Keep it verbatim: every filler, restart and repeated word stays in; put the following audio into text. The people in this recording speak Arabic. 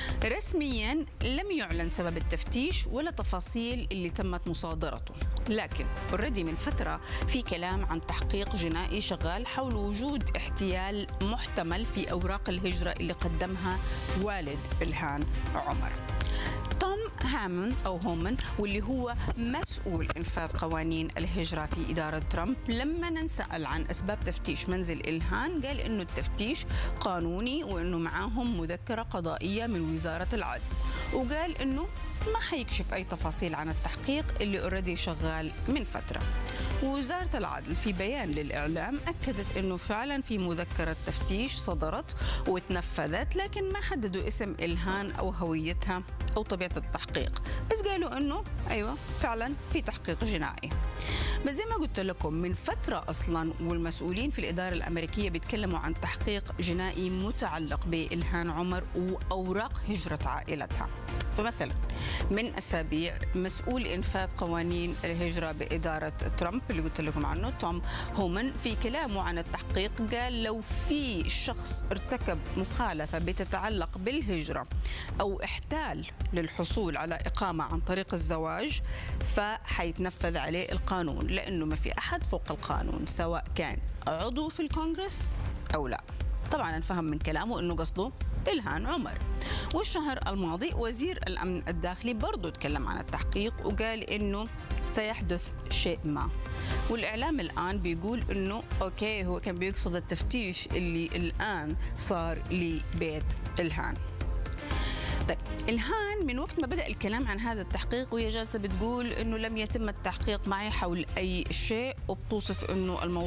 رسميا لم يعلن سبب التفتيش ولا تفاصيل اللي تمت مصادرته، لكن اوريدي من فترة في كلام عن تحقيق جنائي شغال حول وجود احتيال محتمل في أوراق الهجرة اللي قدمها والد إلهان عمر. توم هامون أو هومن، واللي هو مسؤول إنفاذ قوانين الهجرة في إدارة ترامب، لما نسأل عن أسباب تفتيش منزل إلهان قال إنه التفتيش قانوني وإنه معاهم مذكرة قضائية من وزارة العدل، وقال إنه ما حيكشف أي تفاصيل عن التحقيق اللي اوريدي شغال من فترة. ووزارة العدل في بيان للإعلام أكدت أنه فعلا في مذكرة تفتيش صدرت وتنفذت، لكن ما حددوا اسم إلهان أو هويتها أو طبيعة التحقيق، بس قالوا أنه أيوة فعلا في تحقيق جنائي. بس زي ما قلت لكم من فترة أصلا، والمسؤولين في الإدارة الأمريكية بيتكلموا عن تحقيق جنائي متعلق بإلهان عمر وأوراق هجرة عائلتها. فمثلا من أسابيع مسؤول إنفاذ قوانين الهجرة بإدارة ترامب اللي قلت لكم عنه توم هومن في كلامه عن التحقيق قال لو في شخص ارتكب مخالفة بتتعلق بالهجرة أو احتال للحصول على إقامة عن طريق الزواج فحيتنفذ عليه القانون، لأنه ما في أحد فوق القانون سواء كان عضو في الكونغرس أو لا. طبعا نفهم من كلامه أنه قصده إلهان عمر. والشهر الماضي وزير الأمن الداخلي برضو تكلم عن التحقيق وقال إنه سيحدث شيء ما، والإعلام الآن بيقول إنه أوكي هو كان بيقصد التفتيش اللي الآن صار لبيت إلهان. طيب إلهان من وقت ما بدأ الكلام عن هذا التحقيق وهي جالسة بتقول إنه لم يتم التحقيق معي حول أي شيء، وبتوصف إنه الموضوع